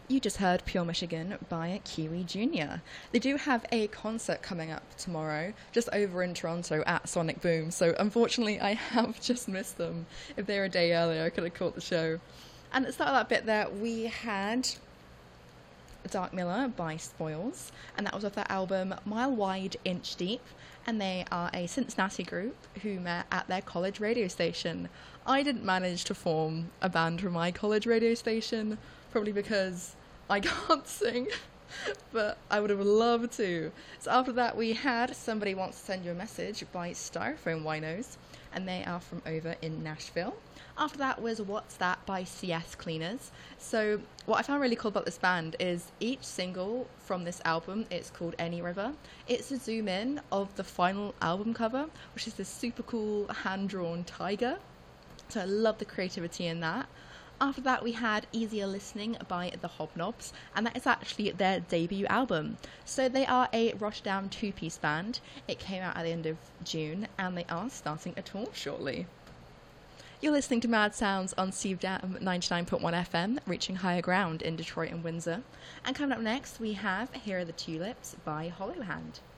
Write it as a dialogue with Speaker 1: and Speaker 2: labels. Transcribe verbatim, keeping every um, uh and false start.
Speaker 1: You just heard Pure Michigan by Kiwi Junior They do have a concert coming up tomorrow, just over in Toronto at Sonic Boom, so unfortunately I have just missed them. If they were a day earlier, I could have caught the show. And at the start of that bit there, we had Dark Miller by Spoils, and that was off their album Mile Wide, Inch Deep, and they are a Cincinnati group who met at their college radio station. I didn't manage to form a band for my college radio station, probably because I can't sing, but I would have loved to. So after that we had Somebody Wants to Send You a Message by Styrofoam Winos, and they are from over in Nashville. After that was What's That by C S Cleaners. So what I found really cool about this band is each single from this album, it's called Any River. It's a zoom in of the final album cover, which is this super cool hand-drawn tiger. So I love the creativity in that. After that we had Easier Listening by The Hobnobs, and that is actually their debut album. So they are a Rotterdam two-piece band. It came out at the end of June, and they are starting a tour shortly. You're listening to Mad Sounds on C D A M ninety-nine point one F M, reaching higher ground in Detroit and Windsor. And coming up next, we have Here Are the Tulips by Hollow Hand.